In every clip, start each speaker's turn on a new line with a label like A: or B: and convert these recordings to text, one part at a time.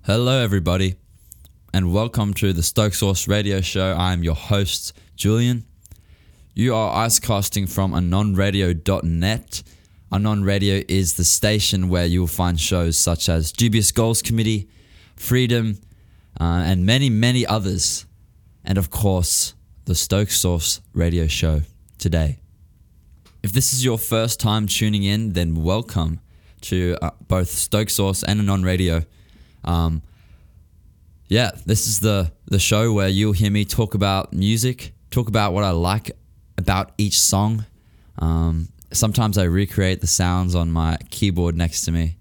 A: Hello, everybody, and welcome to the Stoke Source Radio Show. I am your host, Julian. You are icecasting from anonradio.net. Anon Radio is the station where you will find shows such as Dubious Goals Committee, Freedom, and many, many others. And of course, the Stoke Source Radio Show today. If this is your first time tuning in, then welcome to both Stoke Source and Anon Radio. This is the show where you'll hear me talk about music, talk about what I like about each song. Sometimes I recreate the sounds on my keyboard next to me.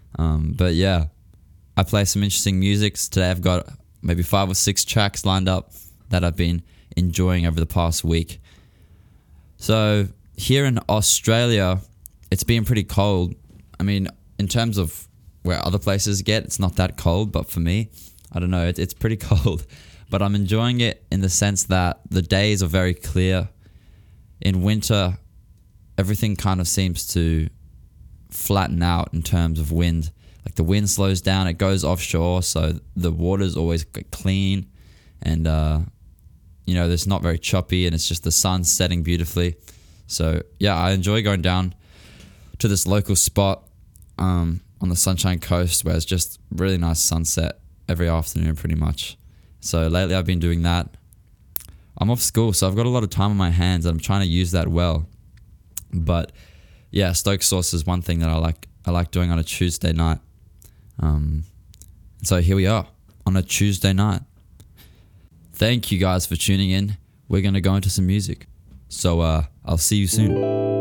A: I play some interesting music. Today I've got maybe 5 or 6 tracks lined up that I've been enjoying over the past week. So here in Australia, it's been pretty cold. I mean, in terms of where other places get, it's not that cold, but for me, I don't know, it's pretty cold. But I'm enjoying it in the sense that the days are very clear. In winter, everything kind of seems to flatten out in terms of wind. Like the wind slows down, it goes offshore, so the water's always clean and, it's not very choppy and it's just the sun setting beautifully. So, I enjoy going down to this local spot on the Sunshine Coast where it's just really nice sunset every afternoon pretty much. So lately I've been doing that. I'm off school, so I've got a lot of time on my hands and I'm trying to use that well. But Stoke Source is one thing that I like doing on a Tuesday night. So here we are on a Tuesday night. Thank you guys for tuning in. We're going to go into some music. So I'll see you soon.